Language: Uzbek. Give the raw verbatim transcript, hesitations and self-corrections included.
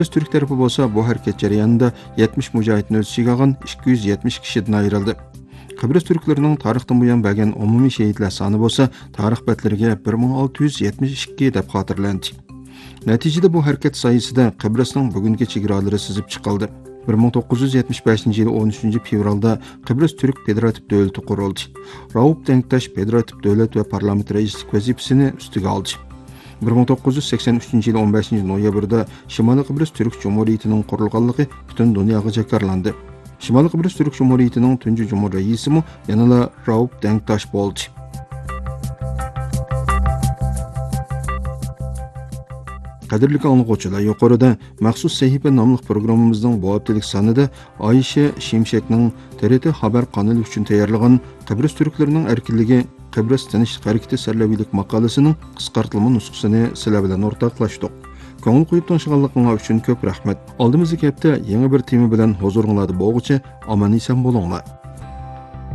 Türk tarafı bolsa bu hareket jarayonida yetmiş mujohidni o'z ichiga olgan ikki yuz yetmish kishidan ayrildi. Kıbrıs Türklerining tarixdan buyon bo'lgan umumiy shahidlar soni bo'lsa, tarix betlariga bir ming olti yuz yetmish ikki deb xotirlandi. Natijada bu harakat sayısida Kıbrısning bugungi chegaralari sizib chiqildi. bir ming to'qqiz yuz yetmish beshinchi yil o'n uchinchi fevralda Kıbrıs Türk Federativ davlati qurildi. Rauf Denktash Federativ davlat va parlament raislik vazifasini ustiga oldi. bir ming to'qqiz yuz sakson uchinchi yil o'n beshinchi noyabrda Shimoliy Kıbrıs Türk Cumhuriyetining qurilganligi butun dunyoga jakarlandi. Shimoliy Kıbrıs Türk Cumhuriyetining tunji cumhur raisi mu yanala Rauf Denktash bo'ldi. Qadrli anglag'uvchilar, yuqorida maxsus sahifa nomli programmamizning bu haftalik sonida Oyisha Shimshakning T R T xabar kanali uchun tayyorlagan Kıbrıs Türklerining erkinligi Kıbrıs tinchlik harakati sarlaviylik maqolasining qisqartirilma nusxasini sizlar bilan o'rtoqlashdik. Ko'ngil qo'yib tanishganligingiz uchun ko'p rahmat. Oldimizda hafta yangi bir tema bilan huzuringizda bo'lguncha omon eson bo'linglar.